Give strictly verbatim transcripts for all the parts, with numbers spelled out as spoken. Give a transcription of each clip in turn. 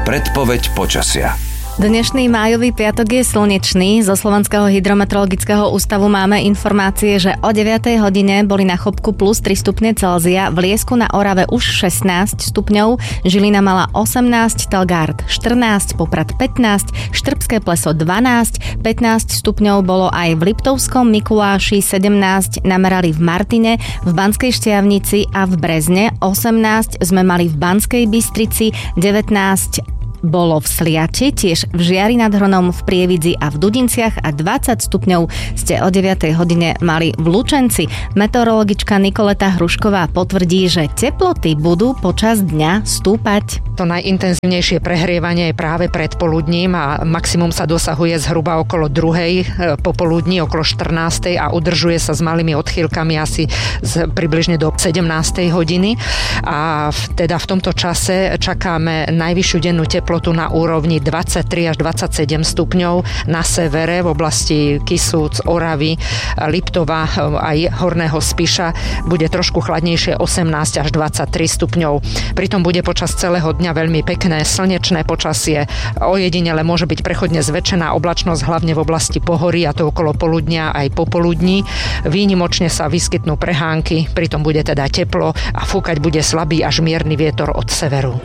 Predpoveď počasia. Dnešný májový piatok je slnečný. Zo Slovenského hydrometeorologického ústavu máme informácie, že o deviatej hodine boli na Chopku plus tri stupne Celzia, v Liesku na Orave už šestnásť stupňov, Žilina mala osemnásť, Telgard štrnásť, Poprad pätnásť, Štrbské Pleso dvanásť, pätnásť stupňov bolo aj v Liptovskom Mikuláši, sedemnásť namerali v Martine, v Banskej Štiavnici a v Brezne, osemnásť sme mali v Banskej Bystrici, devätnásť bolo v Sliate, tiež v Žiari nad Hronom, v Prievidzi a v Dudinciach a dvadsať stupňov ste o deviatej hodine mali v Lučenci. Meteorologička Nikoleta Hrušková potvrdí, že teploty budú počas dňa stúpať. To najintenzívnejšie prehrievanie je práve predpoludním a maximum sa dosahuje zhruba okolo druhej popoludní, okolo štrnástej a udržuje sa s malými odchýlkami asi z, približne do sedemnástej hodiny. A v, teda v tomto čase čakáme najvyššiu dennú teplotu tu na úrovni dvadsaťtri až dvadsaťsedem stupňov na severe v oblasti Kisúc, Oravy, Liptova aj Horného Spiša. Bude trošku chladnejšie osemnásť až dvadsaťtri stupňov. Pritom bude počas celého dňa veľmi pekné slnečné počasie. Ojedinele môže byť prechodne zväčšená oblačnosť hlavne v oblasti pohorí a to okolo poludnia aj popoludní. Výnimočne sa vyskytnú prehánky, pritom bude teda teplo a fúkať bude slabý až mierny vietor od severu.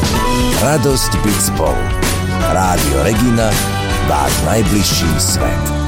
Radosť byť spolu. Rádio Regina, váš najbližší svet.